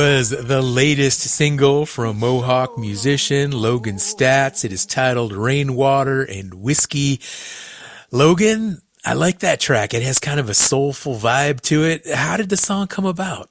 Was the latest single from Mohawk musician Logan Stats. It is titled Rainwater and Whiskey. Logan, I like that track. It has kind of a soulful vibe to it. How did the song come about?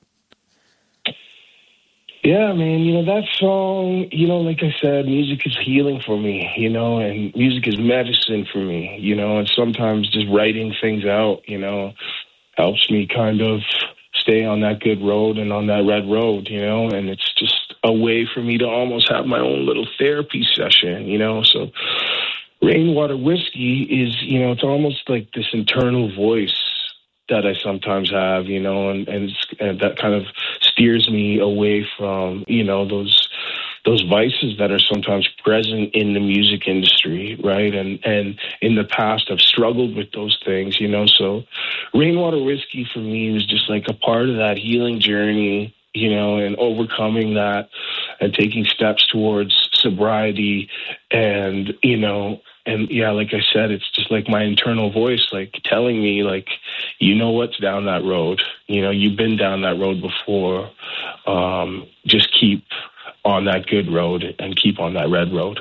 Yeah, man, that song, like I said, music is healing for me, and music is medicine for me, and sometimes just writing things out, helps me kind of stay on that good road and on that red road, and it's just a way for me to almost have my own little therapy session, so Rainwater Whiskey is, it's almost like this internal voice that I sometimes have, and that kind of steers me away from, those vices that are sometimes present in the music industry, right? And in the past, I've struggled with those things, so Rainwater Whiskey for me was just like a part of that healing journey, and overcoming that and taking steps towards sobriety and, and yeah, like I said, it's just like my internal voice, like telling me, like, what's down that road. You've been down that road before. Just keep on that good road and keep on that red road.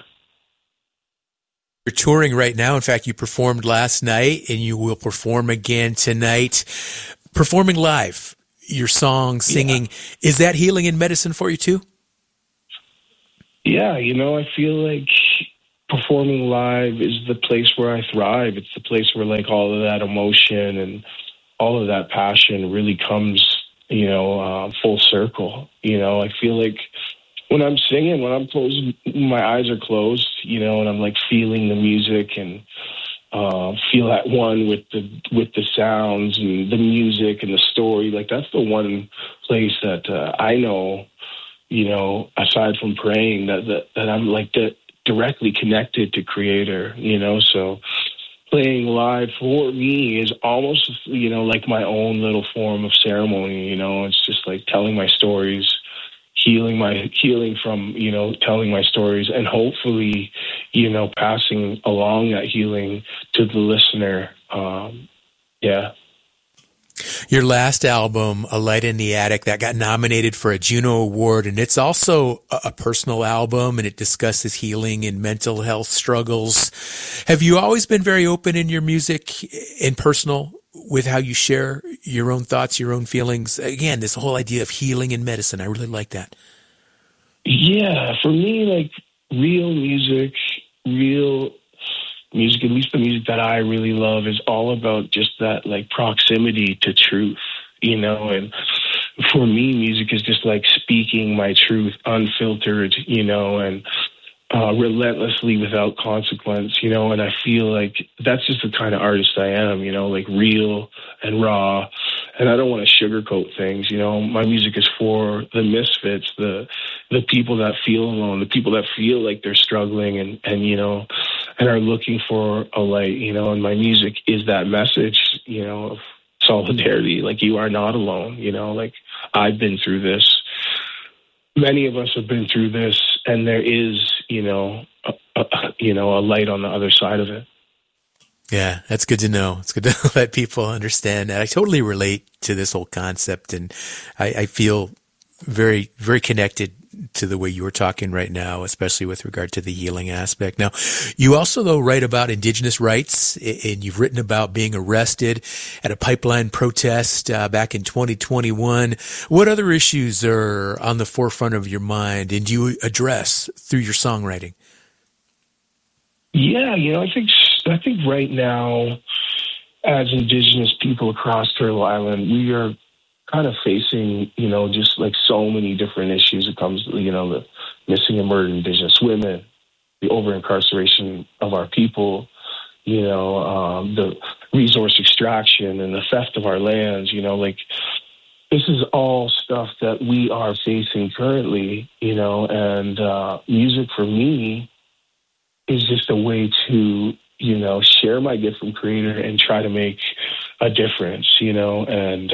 You're touring right now. In fact, you performed last night and you will perform again tonight. Performing live, your song, singing, Is that healing and medicine for you too? Yeah, I feel like performing live is the place where I thrive. It's the place where like all of that emotion and all of that passion really comes, full circle. I feel like when I'm singing, when I'm closed, my eyes are closed, and I'm like feeling the music and feel at one with the sounds and the music and the story. Like that's the one place that I know, aside from praying, that I'm like directly connected to Creator, so playing live for me is almost, like my own little form of ceremony, it's just like telling my stories, healing from, telling my stories and hopefully, passing along that healing to the listener. Yeah. Your last album, A Light in the Attic, that got nominated for a Juno Award, and it's also a personal album, and it discusses healing and mental health struggles. Have you always been very open in your music and personal with how you share your own thoughts, your own feelings? Again, this whole idea of healing and medicine, I really like that. Yeah, for me, like real music, at least the music that I really love, is all about just that like proximity to truth, and for me, music is just like speaking my truth unfiltered, and relentlessly without consequence, and I feel like that's just the kind of artist I am, like real and raw, and I don't want to sugarcoat things, my music is for the misfits, the people that feel alone, the people that feel like they're struggling and and are looking for a light, and my music is that message, of solidarity, like you are not alone, like I've been through this. Many of us have been through this, and there is, a light on the other side of it. Yeah, that's good to know. It's good to let people understand that. I totally relate to this whole concept, and I feel very, very connected to the way you were talking right now, especially with regard to the healing aspect. Now, you also, though, write about Indigenous rights, and you've written about being arrested at a pipeline protest back in 2021. What other issues are on the forefront of your mind, and do you address through your songwriting? Yeah, I think right now, as Indigenous people across Turtle Island, we are kind of facing, just like so many different issues. It comes, the missing and murdered Indigenous women, the over-incarceration of our people, the resource extraction and the theft of our lands, this is all stuff that we are facing currently, and music for me is just a way to, share my gift from Creator and try to make a difference, and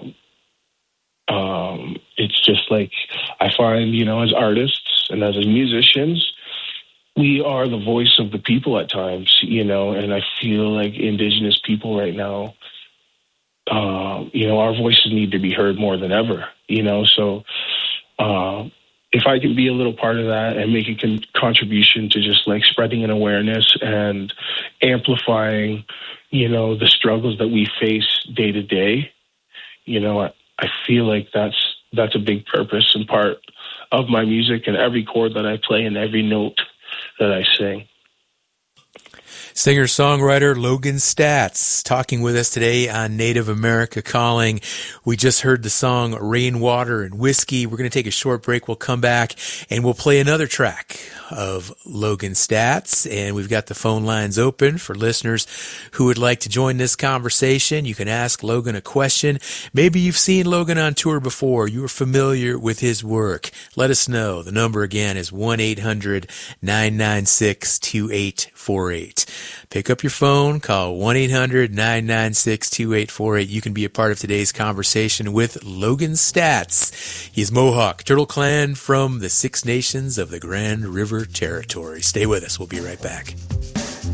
it's just like I find, as artists and as musicians, we are the voice of the people at times, and I feel like Indigenous people right now, our voices need to be heard more than ever, so If I can be a little part of that and make a contribution to just like spreading an awareness and amplifying, the struggles that we face day to day, I feel like that's a big purpose and part of my music and every chord that I play and every note that I sing. Singer-songwriter Logan Staats talking with us today on Native America Calling. We just heard the song Rainwater and Whiskey. We're going to take a short break. We'll come back and we'll play another track of Logan Staats. And we've got the phone lines open for listeners who would like to join this conversation. You can ask Logan a question. Maybe you've seen Logan on tour before. You are familiar with his work. Let us know. The number again is 1-800-996-2848. Pick up your phone, call 1-800-996-2848. You can be a part of today's conversation with Logan Staats. He is Mohawk Turtle Clan from the Six Nations of the Grand River Territory. Stay with us. We'll be right back.